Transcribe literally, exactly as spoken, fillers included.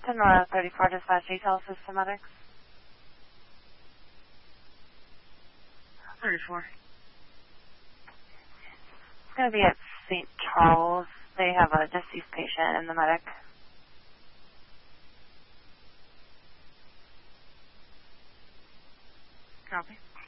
Sonora thirty-four dispatch detail systematics. thirty-four. It's going to be at Saint Charles. They have a deceased patient in the medic. Copy.